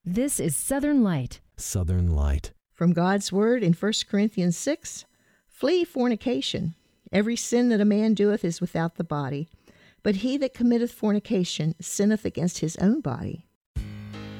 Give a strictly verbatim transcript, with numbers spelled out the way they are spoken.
This is Southern Light. Southern Light. From God's Word in First Corinthians six, flee fornication. Every sin that a man doeth is without the body, but he that committeth fornication sinneth against his own body.